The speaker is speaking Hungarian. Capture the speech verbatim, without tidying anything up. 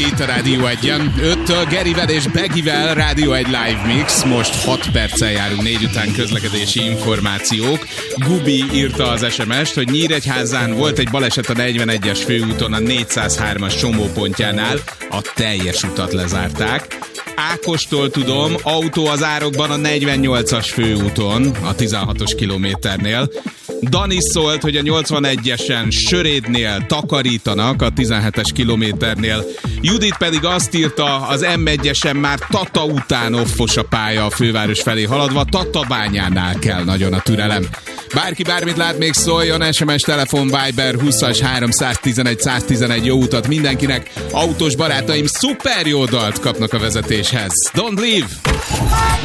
Itt a Rádió egyen. öttől Gerivel és Begivel Rádió egy Live Mix. Most hat perccel járunk négy után közlekedési információk. Gubi írta az es em est, hogy Nyíregyházán volt egy baleset a negyvenegyes főúton a négyszázhármas csomópontjánál. A teljes utat lezárták. Ákostól tudom, autó az árokban a negyvennyolcas főúton, a tizenhatos kilométernél. Dani szólt, hogy a nyolcvanegyesen Sörédnél takarítanak a tizenhetes kilométernél. Judit pedig azt írta, az em egyesen már Tata után offos a pálya a főváros felé haladva, Tatabányánál kell nagyon a türelem. Bárki bármit lát, még szóljon, es em es, telefon, Viber húszas háromszáztizenegy száztizenegy, jó utat mindenkinek. Autós barátaim szuper jó dalt kapnak a vezetéshez. Don't leave!